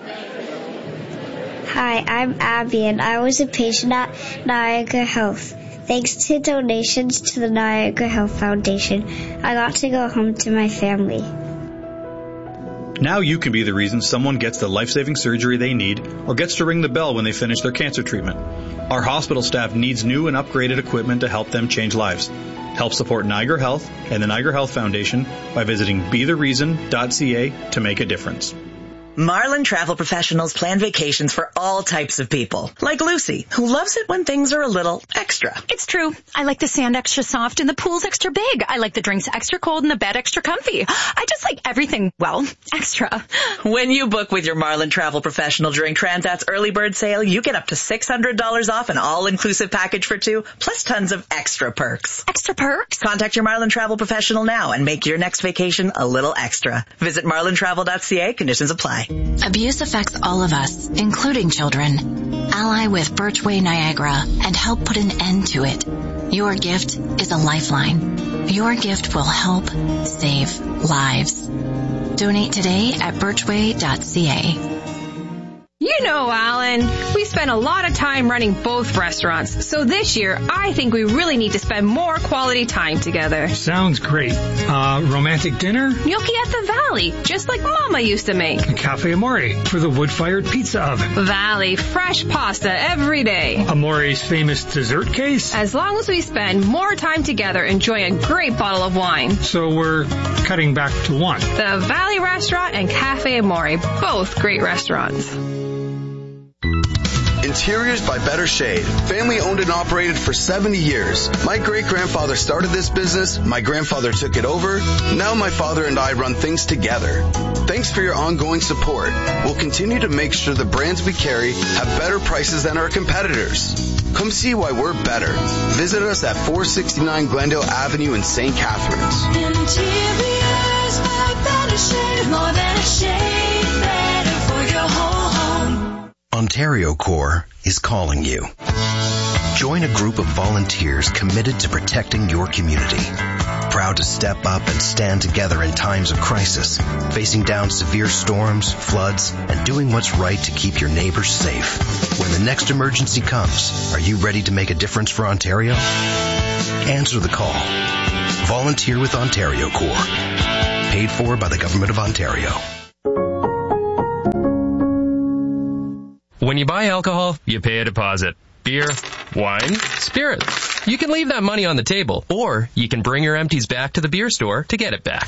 Hi, I'm Abby, and I was a patient at Niagara Health. Thanks to donations to the Niagara Health Foundation, I got to go home to my family. Now you can be the reason someone gets the life-saving surgery they need or gets to ring the bell when they finish their cancer treatment. Our hospital staff needs new and upgraded equipment to help them change lives. Help support Niagara Health and the Niagara Health Foundation by visiting be the reason dot c a to make a difference. Marlin Travel Professionals plan vacations for all types of people. Like Lucy, who loves it when things are a little extra. It's true. I like the sand extra soft and the pool's extra big. I like the drinks extra cold and the bed extra comfy. I just like everything, well, extra. When you book with your Marlin Travel Professional during Transat's early bird sale, you get up to six hundred dollars off an all-inclusive package for two, plus tons of extra perks. Extra perks? Contact your Marlin Travel Professional now and make your next vacation a little extra. Visit marlin travel dot c a. Conditions apply. Abuse affects all of us, including children. Ally with Birchway Niagara and help put an end to it. Your gift is a lifeline. Your gift will help save lives. Donate today at birchway dot c a. You know, Alan, we spend a lot of time running both restaurants, so this year I think we really need to spend more quality time together. Sounds great. Uh, romantic dinner? Gnocchi at the Valley, just like Mama used to make. Cafe Amore for the wood-fired pizza oven. Valley, fresh pasta every day. Amore's famous dessert case? As long as we spend more time together enjoying a great bottle of wine. So we're cutting back to one. The Valley Restaurant and Cafe Amore, both great restaurants. Interiors by Better Shade. Family owned and operated for seventy years. My great-grandfather started this business. My grandfather took it over. Now my father and I run things together. Thanks for your ongoing support. We'll continue to make sure the brands we carry have better prices than our competitors. Come see why we're better. Visit us at four sixty-nine Glendale Avenue in Saint Catharines. Interiors by Better Shade, more than a shade, better for your whole home. Ontario Corps is calling you. Join a group of volunteers committed to protecting your community. Proud to step up and stand together in times of crisis, facing down severe storms, floods, and doing what's right to keep your neighbors safe. When the next emergency comes, are you ready to make a difference for Ontario? Answer the call. Volunteer with Ontario Corps. Paid for by the Government of Ontario. When you buy alcohol, you pay a deposit. Beer, wine, spirits. You can leave that money on the table, or you can bring your empties back to the beer store to get it back.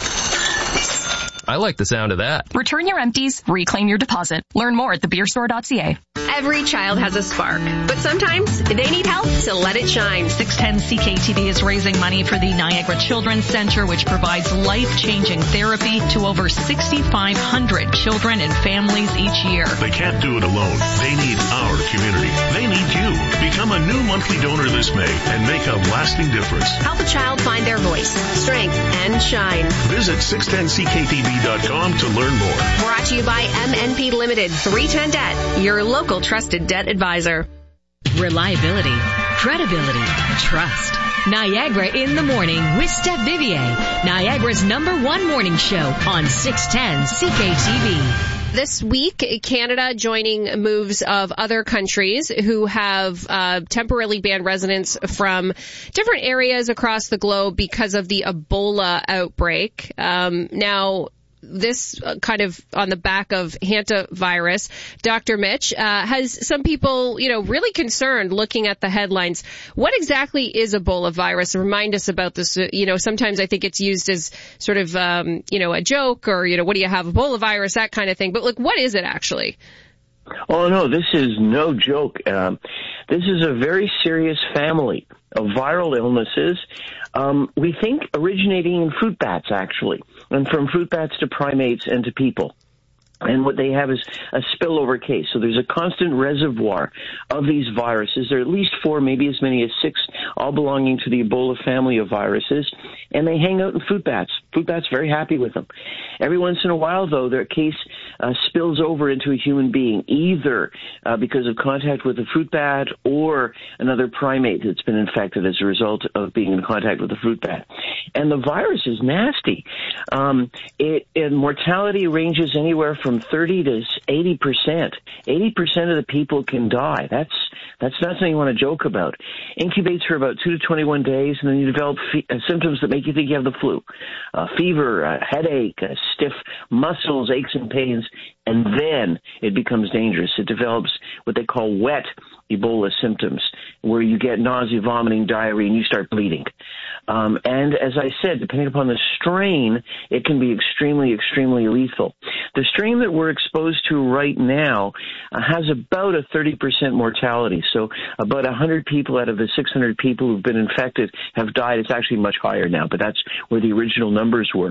I like the sound of that. Return your empties, reclaim your deposit. Learn more at the beer store dot c a. Every child has a spark, but sometimes they need help to let it shine. six ten C K T V is raising money for the Niagara Children's Center, which provides life-changing therapy to over sixty-five hundred children and families each year. They can't do it alone. They need our community. They need you. Become a new monthly donor this May and make a lasting difference. Help a child find their voice, strength, and shine. Visit six ten C K T V dot com to learn more. Brought to you by M N P Limited, three ten Debt, your local trusted debt advisor. Reliability, credibility, trust. Niagara in the Morning with Steph Vivier, Niagara's number one morning show on six ten C K T V. This week, Canada joining moves of other countries who have uh, temporarily banned residents from different areas across the globe because of the Ebola outbreak. Um, now, this uh, kind of on the back of hantavirus, Doctor Mitch, uh, has some people, you know, really concerned looking at the headlines. What exactly is Ebola virus? Remind us about this. Uh, you know, sometimes I think it's used as sort of, um, you know, a joke or, you know, what do you have, Ebola virus, that kind of thing. But, like, what is it actually? Oh, no, this is no joke. Um, this is a very serious family of viral illnesses. Um, we think originating in fruit bats, actually, and from fruit bats to primates and to people. And what they have is a spillover case. So there's a constant reservoir of these viruses. There are at least four, maybe as many as six, all belonging to the Ebola family of viruses. And they hang out in fruit bats. Fruit bats very happy with them. Every once in a while, though, their case uh, spills over into a human being, either uh, because of contact with a fruit bat or another primate that's been infected as a result of being in contact with a fruit bat. And the virus is nasty. Um, it, it mortality ranges anywhere from from thirty to eighty percent. eighty percent of the people can die. That's that's not something you want to joke about. Incubates for about two to twenty-one days, and then you develop fe- uh, symptoms that make you think you have the flu. Uh, fever, uh, headache, uh, stiff muscles, aches and pains, and then it becomes dangerous. It develops what they call wet Ebola symptoms, where you get nausea, vomiting, diarrhea, and you start bleeding. Um, and as I said, depending upon the strain, it can be extremely, extremely lethal. The strain that we're exposed to right now uh, has about a thirty percent mortality. So about one hundred people out of the six hundred people who've been infected have died. It's actually much higher now, but that's where the original numbers were.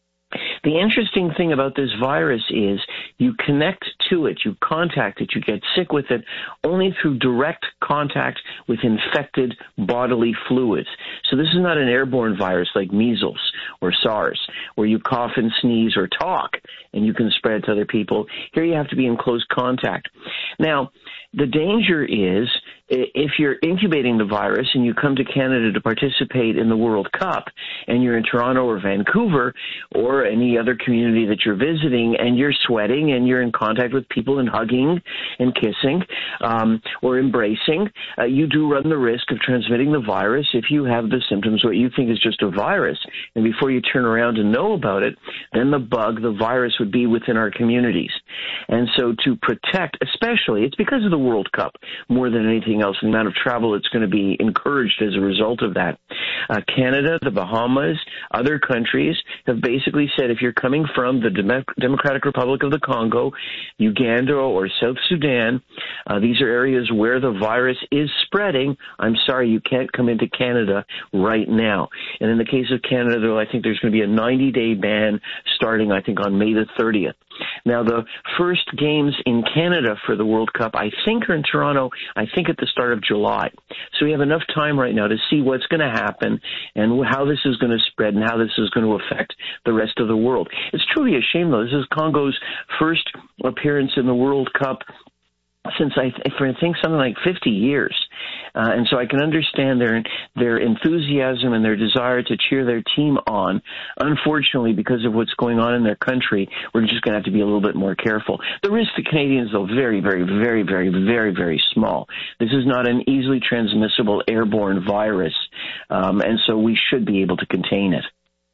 The interesting thing about this virus is you connect to it, you contact it, you get sick with it only through direct contact with infected bodily fluids. So this is not an airborne virus like measles or SARS, where you cough and sneeze or talk and you can spread it to other people. Here you have to be in close contact. Now, the danger is if you're incubating the virus and you come to Canada to participate in the World Cup and you're in Toronto or Vancouver or any other community that you're visiting and you're sweating and you're in contact with people and hugging and kissing um, or embracing, uh, you do run the risk of transmitting the virus if you have the symptoms, what you think is just a virus. And before you turn around and know about it, then the bug, the virus would be within our communities. And so to protect, especially, it's because of the World Cup more than anything everything else, and the amount of travel that's going to be encouraged as a result of that. Uh, Canada, the Bahamas, other countries have basically said if you're coming from the Dem- Democratic Republic of the Congo, Uganda, or South Sudan, uh, these are areas where the virus is spreading. I'm sorry, you can't come into Canada right now. And in the case of Canada, though, I think there's going to be a ninety-day ban starting, I think, on May the thirtieth. Now, the first games in Canada for the World Cup, I think, are in Toronto, I think at the start of July. So we have enough time right now to see what's going to happen and how this is going to spread and how this is going to affect the rest of the world. It's truly a shame, though. This is Congo's first appearance in the World Cup since I, th- for, I think something like fifty years. Uh, and so I can understand their their enthusiasm and their desire to cheer their team on. Unfortunately, because of what's going on in their country, we're just going to have to be a little bit more careful. The risk to Canadians, though, very, very, very, very, very, very small. This is not an easily transmissible airborne virus, um, and so we should be able to contain it.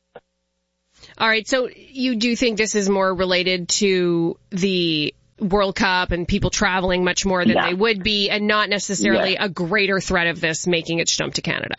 All right, so you do think this is more related to the World Cup and people traveling much more than yeah. they would be, and not necessarily yeah. a greater threat of this making its jump to Canada?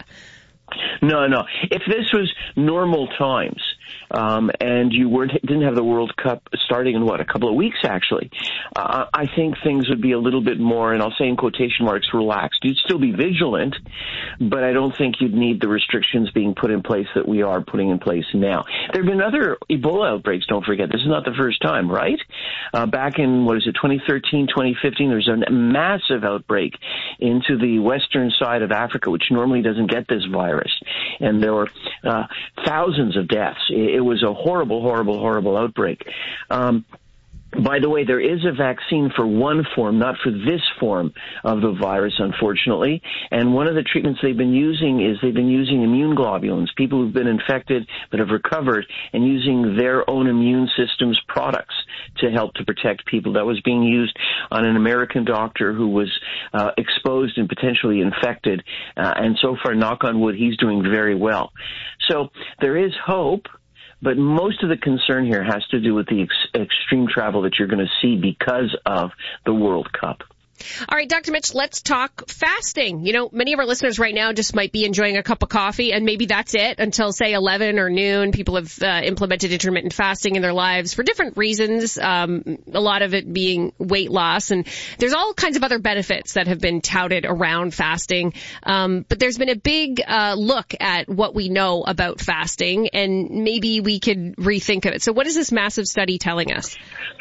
No, no. If this was normal times, um, and you weren't didn't have the World Cup starting in, what, a couple of weeks, actually, uh, I think things would be a little bit more, and I'll say in quotation marks, relaxed. You'd still be vigilant, but I don't think you'd need the restrictions being put in place that we are putting in place now. There have been other Ebola outbreaks, don't forget. This is not the first time, right? Uh, back in, what is it, twenty thirteen, twenty fifteen, there was a massive outbreak into the western side of Africa, which normally doesn't get this virus. And there were uh, thousands of deaths. It was a horrible, horrible, horrible outbreak. Um, By the way, there is a vaccine for one form, not for this form of the virus, unfortunately. And one of the treatments they've been using is they've been using immune globulins, people who've been infected but have recovered, and using their own immune system's products to help to protect people. That was being used on an American doctor who was uh, exposed and potentially infected. Uh, and so far, knock on wood, he's doing very well. So there is hope. But most of the concern here has to do with the ex- extreme travel that you're going to see because of the World Cup. All right, Doctor Mitch, let's talk fasting. You know, many of our listeners right now just might be enjoying a cup of coffee, and maybe that's it until, say, eleven or noon. People have uh, implemented intermittent fasting in their lives for different reasons, um, a lot of it being weight loss. And there's all kinds of other benefits that have been touted around fasting. Um, but there's been a big uh, look at what we know about fasting, and maybe we could rethink of it. So what is this massive study telling us?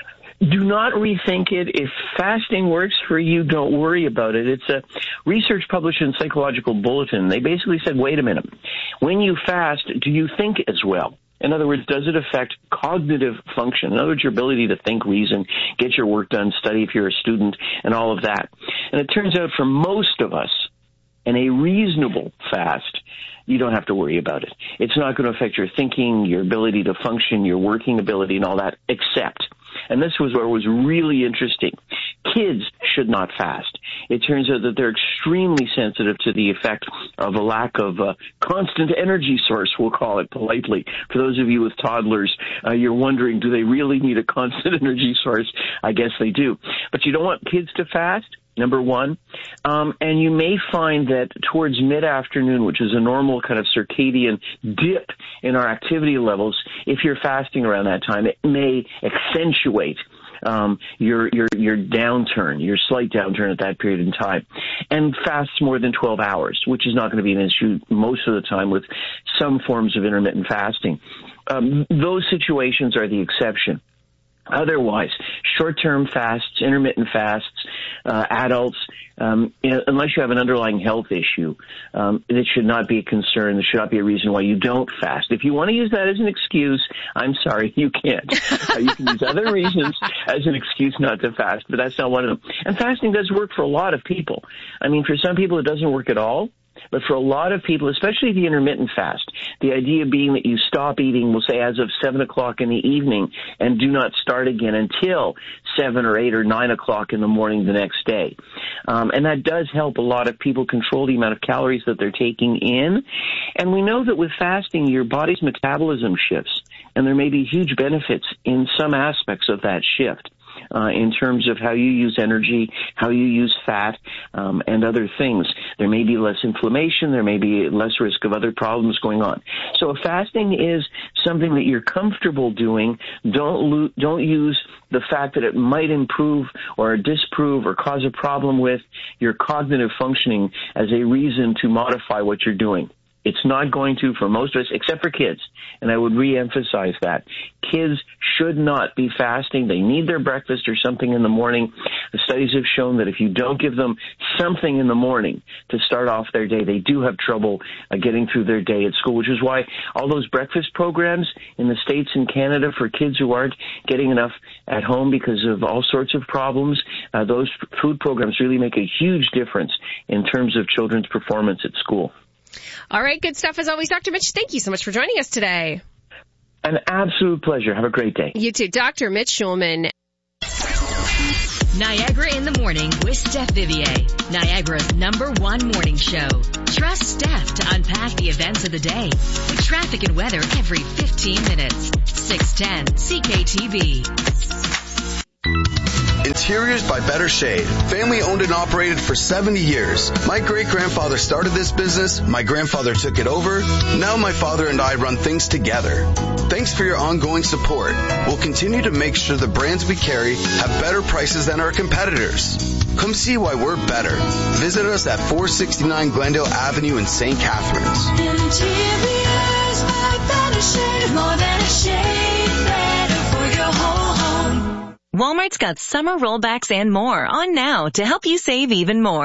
Do not rethink it. If fasting works for you, don't worry about it. It's a research published in Psychological Bulletin. They basically said, wait a minute. When you fast, do you think as well? In other words, does it affect cognitive function? In other words, your ability to think, reason, get your work done, study if you're a student, and all of that. And it turns out for most of us, in a reasonable fast, you don't have to worry about it. It's not going to affect your thinking, your ability to function, your working ability, and all that, except, and this was where it was really interesting, kids should not fast. It turns out that they're extremely sensitive to the effect of a lack of a constant energy source, we'll call it politely. For those of you with toddlers, uh, you're wondering, do they really need a constant energy source? I guess they do. But you don't want kids to fast. Number one. Um, and you may find that towards mid-afternoon, which is a normal kind of circadian dip in our activity levels, if you're fasting around that time, it may accentuate um, your, your, your downturn, your slight downturn at that period in time. And fasts more than twelve hours, which is not going to be an issue most of the time with some forms of intermittent fasting. Um, those situations are the exception. Otherwise, short-term fasts, intermittent fasts, uh, adults, um, you know, unless you have an underlying health issue, um, it should not be a concern. There should not be a reason why you don't fast. If you want to use that as an excuse, I'm sorry, you can't. Uh, you can use other reasons as an excuse not to fast, but that's not one of them. And fasting does work for a lot of people. I mean, for some people it doesn't work at all. But for a lot of people, especially the intermittent fast, the idea being that you stop eating, we'll say as of seven o'clock in the evening, and do not start again until seven or eight or nine o'clock in the morning the next day. Um, and that does help a lot of people control the amount of calories that they're taking in. And we know that with fasting, your body's metabolism shifts, and there may be huge benefits in some aspects of that shift. uh, in terms of how you use energy, how you use fat, um, and other things. There may be less inflammation. There may be less risk of other problems going on. So if fasting is something that you're comfortable doing, don't lo- don't use the fact that it might improve or disprove or cause a problem with your cognitive functioning as a reason to modify what you're doing. It's not going to for most of us, except for kids. And I would reemphasize that. Kids should not be fasting. They need their breakfast or something in the morning. The studies have shown that if you don't give them something in the morning to start off their day, they do have trouble uh, getting through their day at school, which is why all those breakfast programs in the States and Canada for kids who aren't getting enough at home because of all sorts of problems, uh, those food programs really make a huge difference in terms of children's performance at school. All right, good stuff as always. Doctor Mitch, thank you so much for joining us today. An absolute pleasure. Have a great day. You too. Doctor Mitch Schulman. Niagara in the Morning with Steph Vivier, Niagara's number one morning show. Trust Steph to unpack the events of the day. Traffic and weather every fifteen minutes. six ten C K T V. Interiors by Better Shade. Family owned and operated for seventy years. My great-grandfather started this business. My grandfather took it over. Now my father and I run things together. Thanks for your ongoing support. We'll continue to make sure the brands we carry have better prices than our competitors. Come see why we're better. Visit us at four sixty-nine Glendale Avenue in Saint Catharines. Interiors by Better Shade. More than a shade. Better for your whole home. Walmart's got summer rollbacks and more on now to help you save even more.